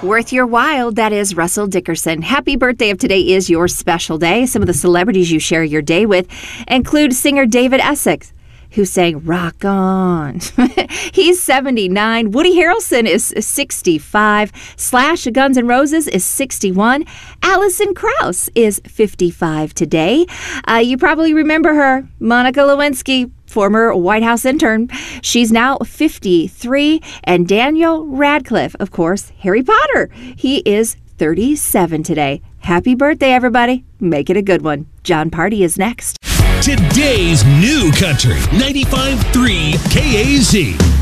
Worth your while, that is Russell Dickerson. Happy birthday if today is your special day. Some of the celebrities you share your day with include singer David Essex, who sang Rock On. He's 79. Woody Harrelson is 65. Slash of Guns N' Roses is 61. Alison Krauss is 55 today. You probably remember her, Monica Lewinsky, former White House intern. She's now 53. And Daniel Radcliffe, of course, Harry Potter. He is 37 today. Happy birthday, everybody. Make it a good one. John Party is next. Today's new country, 95.3 KAZ.